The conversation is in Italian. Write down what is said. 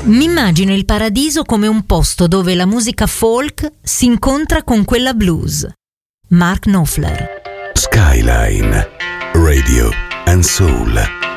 Mi immagino il paradiso come un posto dove la musica folk si incontra con quella blues. Mark Knopfler. Skyline, Radio and Soul.